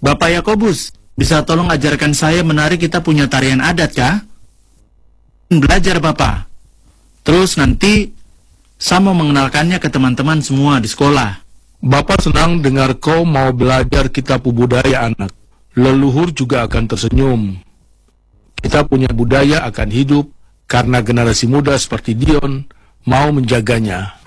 Bapak Yakobus, bisa tolong ajarkan saya menari, kita punya tarian adat kah? Belajar Bapak. Terus nanti saya mau mengenalkannya ke teman-teman semua di sekolah. Bapak senang dengar kau mau belajar kitab budaya anak. Leluhur juga akan tersenyum. Kita punya budaya akan hidup karena generasi muda seperti Dion mau menjaganya.